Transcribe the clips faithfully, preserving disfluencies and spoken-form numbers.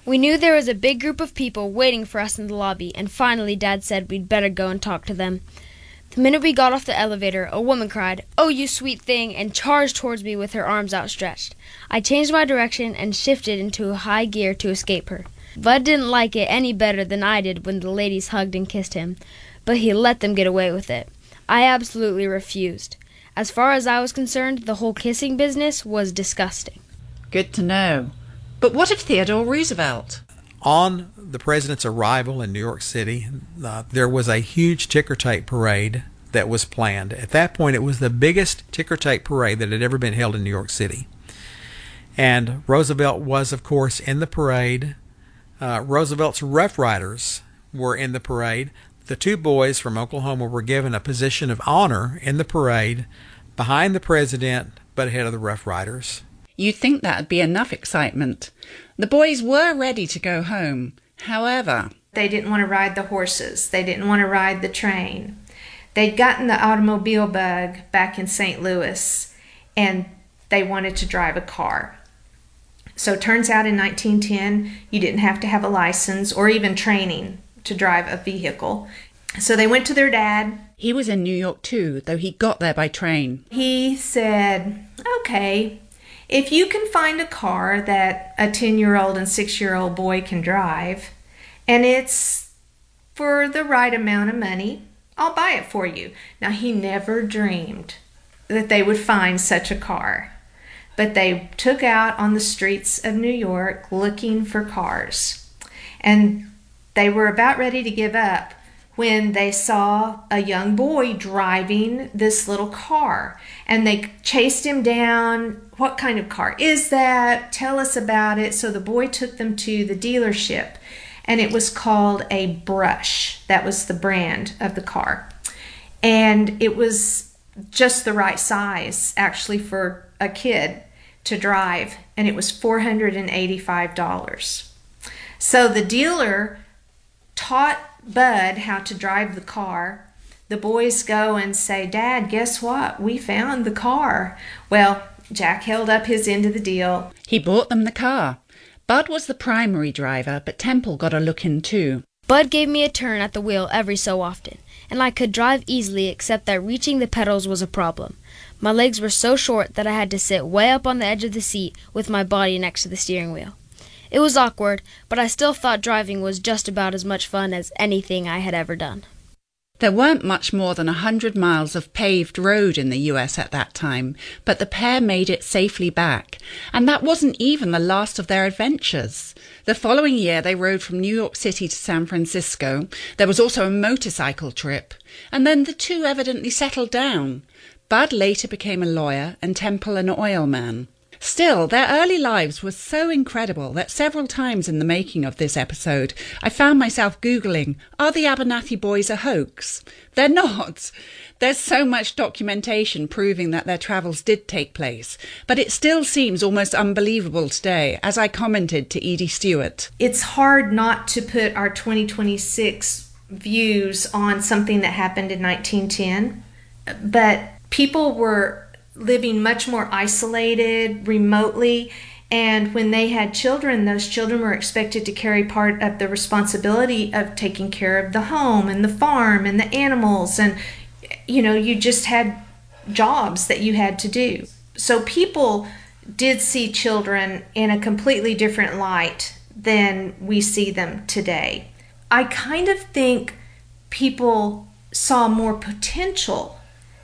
We knew there was a big group of people waiting for us in the lobby, and finally Dad said we'd better go and talk to them. The minute we got off the elevator, a woman cried, "Oh, you sweet thing," and charged towards me with her arms outstretched. I changed my direction and shifted into a high gear to escape her. Bud didn't like it any better than I did when the ladies hugged and kissed him, but he let them get away with it. I absolutely refused. As far as I was concerned, the whole kissing business was disgusting. Good to know. But what of Theodore Roosevelt? On the president's arrival in New York City, uh, there was a huge ticker-tape parade that was planned. At that point, it was the biggest ticker-tape parade that had ever been held in New York City. And Roosevelt was, of course, in the parade. Uh, Roosevelt's Rough Riders were in the parade. The two boys from Oklahoma were given a position of honor in the parade behind the president, but ahead of the Rough Riders. You'd think that'd be enough excitement. The boys were ready to go home. However, they didn't want to ride the horses. They didn't want to ride the train. They'd gotten the automobile bug back in Saint Louis, and they wanted to drive a car. So it turns out in nineteen ten, you didn't have to have a license or even training to drive a vehicle. So they went to their dad. He was in New York too, though he got there by train. He said, "Okay, if you can find a car that a ten-year-old and six-year-old boy can drive, and it's for the right amount of money, I'll buy it for you." Now, he never dreamed that they would find such a car. But they took out on the streets of New York looking for cars. And they were about ready to give up when they saw a young boy driving this little car. And they chased him down. "What kind of car is that? Tell us about it." So the boy took them to the dealership. And it was called a Brush. That was the brand of the car. And it was just the right size, actually, for a kid to drive, and it was four hundred eighty-five dollars. So the dealer taught Bud how to drive the car. The boys go and say, "Dad, guess what? We found the car." Well, Jack held up his end of the deal. He bought them the car. Bud was the primary driver, but Temple got a look in too. Bud gave me a turn at the wheel every so often, and I could drive easily except that reaching the pedals was a problem. My legs were so short that I had to sit way up on the edge of the seat with my body next to the steering wheel. It was awkward, but I still thought driving was just about as much fun as anything I had ever done. There weren't much more than a hundred miles of paved road in the U S at that time, but the pair made it safely back, and that wasn't even the last of their adventures. The following year they rode from New York City to San Francisco. There was also a motorcycle trip, and then the two evidently settled down. Bud later became a lawyer and Temple an oil man. Still, their early lives were so incredible that several times in the making of this episode, I found myself Googling, are the Abernathy boys a hoax? They're not. There's so much documentation proving that their travels did take place, but it still seems almost unbelievable today, as I commented to Edie Stewart. It's hard not to put our twenty twenty-six views on something that happened in nineteen ten, but people were living much more isolated, remotely, and when they had children, those children were expected to carry part of the responsibility of taking care of the home and the farm and the animals, and you know, you just had jobs that you had to do. So people did see children in a completely different light than we see them today. I kind of think people saw more potential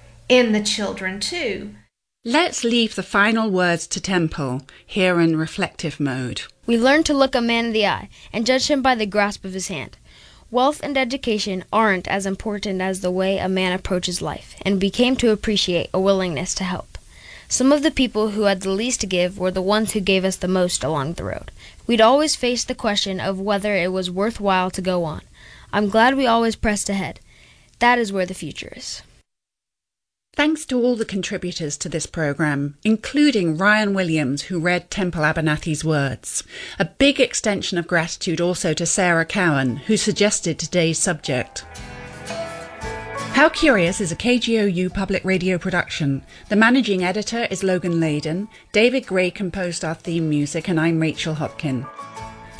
in the children too. Let's leave the final words to Temple, here in reflective mode. We learned to look a man in the eye and judge him by the grasp of his hand. Wealth and education aren't as important as the way a man approaches life, and we came to appreciate a willingness to help. Some of the people who had the least to give were the ones who gave us the most along the road. We'd always face the question of whether it was worthwhile to go on. I'm glad we always pressed ahead. That is where the future is. Thanks to all the contributors to this programme, including Ryan Williams, who read Temple Abernathy's words. A big extension of gratitude also to Sarah Cowan, who suggested today's subject. How Curious is a K G O U public radio production. The managing editor is Logan Layden. David Gray composed our theme music, and I'm Rachel Hopkin.